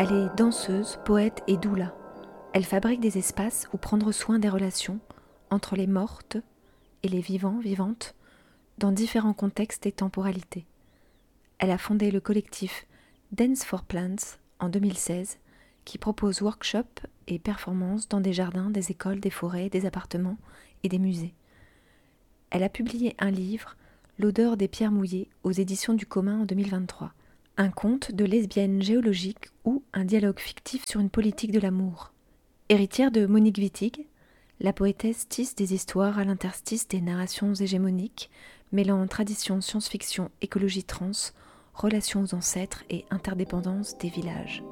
Elle est danseuse, poète et doula. Elle fabrique des espaces où prendre soin des relations entre les mortes et les vivants, vivantes, dans différents contextes et temporalités. Elle a fondé le collectif Dance for Plants en 2016, qui propose workshops et performances dans des jardins, des écoles, des forêts, des appartements et des musées. Elle a publié un livre, L'odeur des pierres mouillées, aux éditions du Commun en 2023. Un conte de lesbienne géologique ou un dialogue fictif sur une politique de l'amour. Héritière de Monique Wittig, la poétesse tisse des histoires à l'interstice des narrations hégémoniques, mêlant tradition, science-fiction, écologie trans, relations aux ancêtres et interdépendance des villages.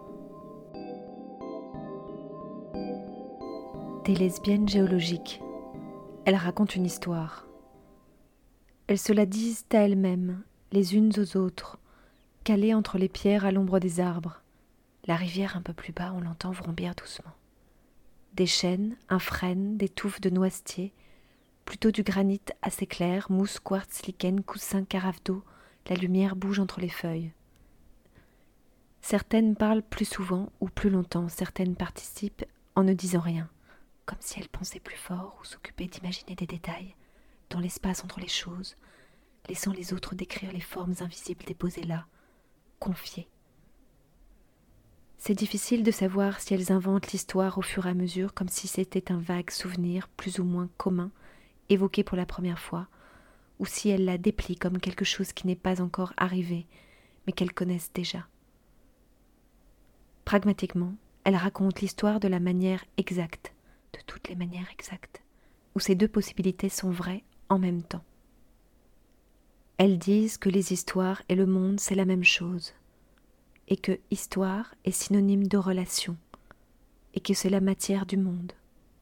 Des lesbiennes géologiques. Elles racontent une histoire. Elles se la disent à elles-mêmes, les unes aux autres, calées entre les pierres à l'ombre des arbres. La rivière un peu plus bas, on l'entend vrombir doucement. Des chênes, un frêne, des touffes de noisetiers, plutôt du granit assez clair, mousse, quartz, lichen, coussin, carafe d'eau, la lumière bouge entre les feuilles. Certaines parlent plus souvent ou plus longtemps, certaines participent en ne disant rien, comme si elles pensaient plus fort ou s'occupaient d'imaginer des détails, dans l'espace entre les choses, laissant les autres décrire les formes invisibles déposées là, confiées. C'est difficile de savoir si elles inventent l'histoire au fur et à mesure, comme si c'était un vague souvenir plus ou moins commun, évoqué pour la première fois, ou si elles la déplient comme quelque chose qui n'est pas encore arrivé, mais qu'elles connaissent déjà. Pragmatiquement, elles racontent l'histoire de la manière exacte, de toutes les manières exactes, où ces deux possibilités sont vraies en même temps. Elles disent que les histoires et le monde, c'est la même chose, et que histoire est synonyme de relation, et que c'est la matière du monde.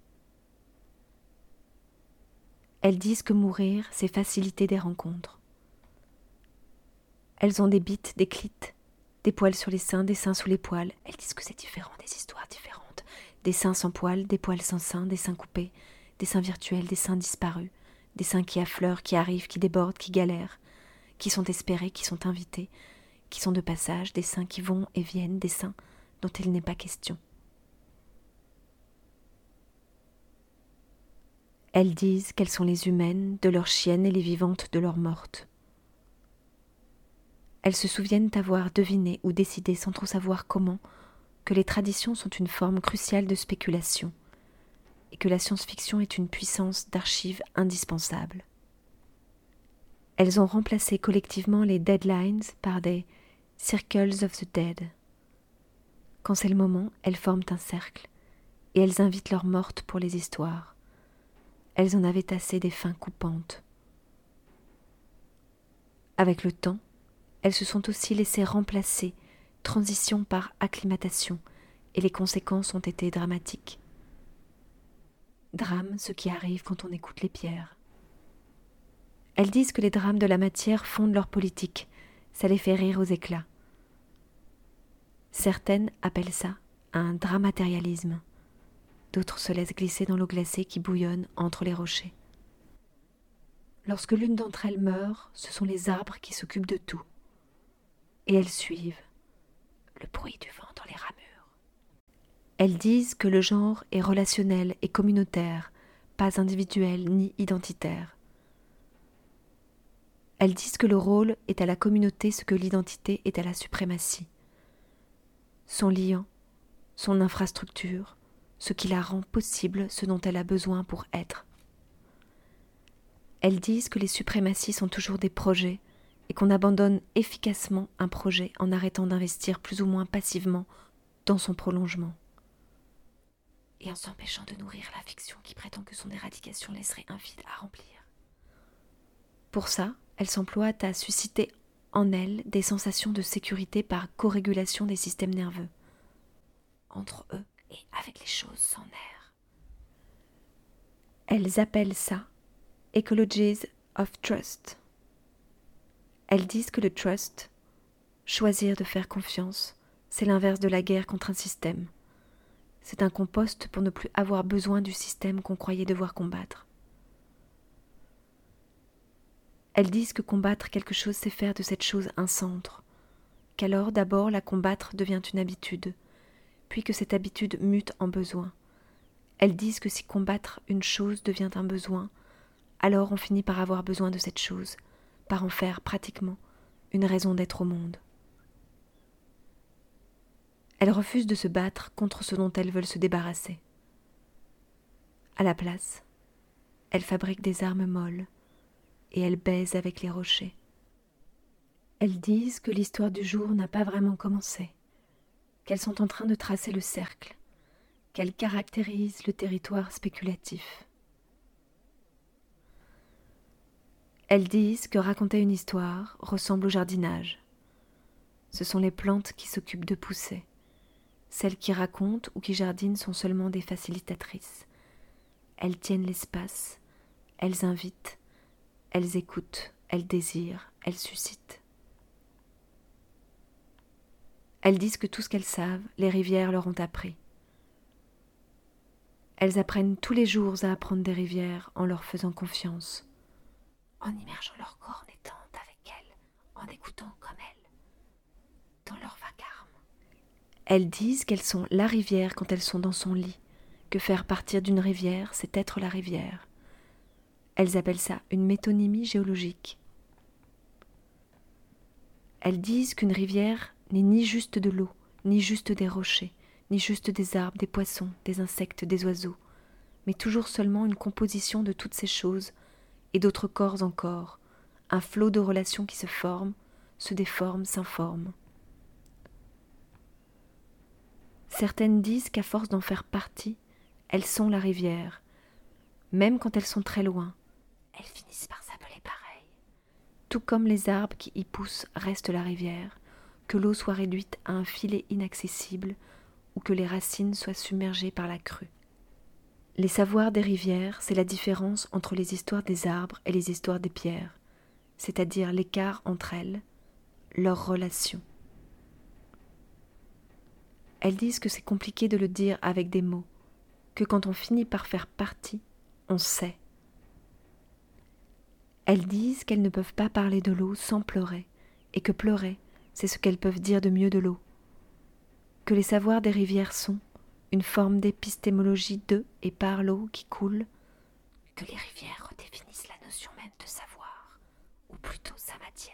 Elles disent que mourir, c'est faciliter des rencontres. Elles ont des bites, des clites, des poils sur les seins, des seins sous les poils. Elles disent que c'est différent, des histoires différentes. Des seins sans poils, des poils sans seins, des seins coupés, des seins virtuels, des seins disparus, des seins qui affleurent, qui arrivent, qui débordent, qui galèrent, qui sont espérés, qui sont invités, qui sont de passage, des seins qui vont et viennent, des seins dont il n'est pas question. Elles disent qu'elles sont les humaines de leurs chiennes et les vivantes de leurs mortes. Elles se souviennent avoir deviné ou décidé sans trop savoir comment que les traditions sont une forme cruciale de spéculation et que la science-fiction est une puissance d'archives indispensable. Elles ont remplacé collectivement les deadlines par des Circles of the Dead. Quand c'est le moment, elles forment un cercle et elles invitent leurs mortes pour les histoires. Elles en avaient assez des fins coupantes. Avec le temps, elles se sont aussi laissées remplacer, transition par acclimatation, et les conséquences ont été dramatiques. Drame, ce qui arrive quand on écoute les pierres. Elles disent que les drames de la matière fondent leur politique, ça les fait rire aux éclats. Certaines appellent ça un dramatérialisme. D'autres se laissent glisser dans l'eau glacée qui bouillonne entre les rochers. Lorsque l'une d'entre elles meurt, ce sont les arbres qui s'occupent de tout. Et elles suivent le bruit du vent dans les ramures. Elles disent que le genre est relationnel et communautaire, pas individuel ni identitaire. Elles disent que le rôle est à la communauté ce que l'identité est à la suprématie. Son liant, son infrastructure, ce qui la rend possible, ce dont elle a besoin pour être. Elles disent que les suprématies sont toujours des projets et qu'on abandonne efficacement un projet en arrêtant d'investir plus ou moins passivement dans son prolongement. Et en s'empêchant de nourrir la fiction qui prétend que son éradication laisserait un vide à remplir. Pour ça, elles s'emploient à susciter en elles des sensations de sécurité par corrégulation des systèmes nerveux, entre eux et avec les choses sans nerfs. Elles appellent ça « Ecologies of Trust ». Elles disent que le trust, choisir de faire confiance, c'est l'inverse de la guerre contre un système. C'est un compost pour ne plus avoir besoin du système qu'on croyait devoir combattre. Elles disent que combattre quelque chose, c'est faire de cette chose un centre, qu'alors d'abord la combattre devient une habitude, puis que cette habitude mute en besoin. Elles disent que si combattre une chose devient un besoin, alors on finit par avoir besoin de cette chose, par en faire pratiquement une raison d'être au monde. Elles refusent de se battre contre ce dont elles veulent se débarrasser. À la place, elles fabriquent des armes molles et elles baisent avec les rochers. Elles disent que l'histoire du jour n'a pas vraiment commencé, qu'elles sont en train de tracer le cercle, qu'elles caractérisent le territoire spéculatif. Elles disent que raconter une histoire ressemble au jardinage. Ce sont les plantes qui s'occupent de pousser. Celles qui racontent ou qui jardinent sont seulement des facilitatrices. Elles tiennent l'espace, elles invitent, elles écoutent, elles désirent, elles suscitent. Elles disent que tout ce qu'elles savent, les rivières leur ont appris. Elles apprennent tous les jours à apprendre des rivières en leur faisant confiance, en immergeant leur corps détente avec elles, en écoutant comme elles, dans leur vacarme. Elles disent qu'elles sont la rivière quand elles sont dans son lit, que faire partir d'une rivière, c'est être la rivière. Elles appellent ça une métonymie géologique. Elles disent qu'une rivière n'est ni juste de l'eau, ni juste des rochers, ni juste des arbres, des poissons, des insectes, des oiseaux, mais toujours seulement une composition de toutes ces choses et d'autres corps encore, un flot de relations qui se forment, se déforment, s'informent. Certaines disent qu'à force d'en faire partie, elles sont la rivière. Même quand elles sont très loin, elles finissent par s'appeler pareil. Tout comme les arbres qui y poussent restent la rivière, que l'eau soit réduite à un filet inaccessible ou que les racines soient submergées par la crue. Les savoirs des rivières, c'est la différence entre les histoires des arbres et les histoires des pierres, c'est-à-dire l'écart entre elles, leurs relations. Elles disent que c'est compliqué de le dire avec des mots, que quand on finit par faire partie, on sait. Elles disent qu'elles ne peuvent pas parler de l'eau sans pleurer, et que pleurer, c'est ce qu'elles peuvent dire de mieux de l'eau. Que les savoirs des rivières sont une forme d'épistémologie de et par l'eau qui coule, que les rivières redéfinissent la notion même de savoir, ou plutôt sa matière.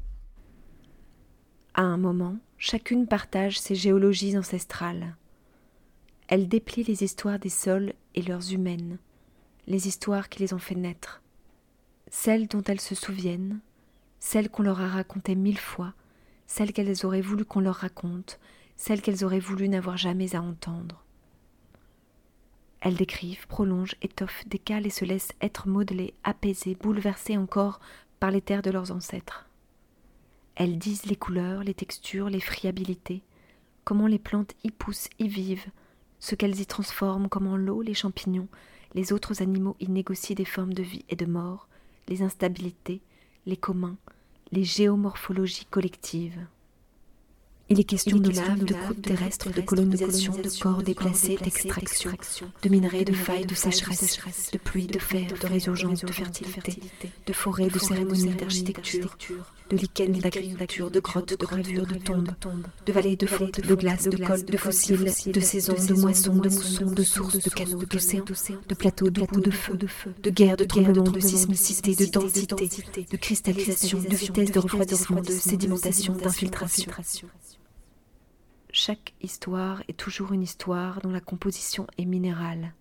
À un moment, chacune partage ses géologies ancestrales. Elle déplie les histoires des sols et leurs humaines, les histoires qui les ont fait naître, celles dont elles se souviennent, celles qu'on leur a racontées 1000 fois, celles qu'elles auraient voulu qu'on leur raconte, celles qu'elles auraient voulu n'avoir jamais à entendre. Elles décrivent, prolongent, étoffent, décalent et se laissent être modelées, apaisées, bouleversées encore par les terres de leurs ancêtres. Elles disent les couleurs, les textures, les friabilités, comment les plantes y poussent, y vivent, ce qu'elles y transforment, comment l'eau, les champignons, les autres animaux y négocient des formes de vie et de mort, les instabilités, les communs, les géomorphologies collectives. Il est question de lave, de croûte terrestre, de colonisation, de corps déplacés, d'extraction, de minerais, de failles, de sécheresse, de pluie, de fer, de résurgence, de fertilité, de forêts, de cérémonies, d'architecture, de lichens, d'agriculture, de grottes, de gravures, de tombes, de vallées, de flottes, de glaces, de cols, de fossiles, de saisons, de moissons, de moussons, de sources, de canaux, d'océans, de plateaux, de coups de feu, de guerres, de tremblements, de sismicité, de densité, de cristallisation, de vitesse de refroidissement, de sédimentation, d'infiltration. Chaque histoire est toujours une histoire dont la composition est minérale.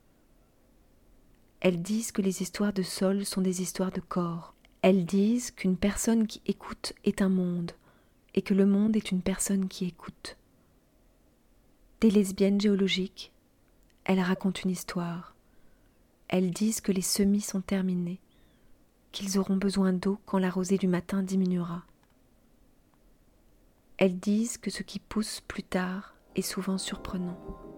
Elles disent que les histoires de sol sont des histoires de corps. Elles disent qu'une personne qui écoute est un monde, et que le monde est une personne qui écoute. Des lesbiennes géologiques, elles racontent une histoire. Elles disent que les semis sont terminés, qu'ils auront besoin d'eau quand la rosée du matin diminuera. Elles disent que ce qui pousse plus tard est souvent surprenant.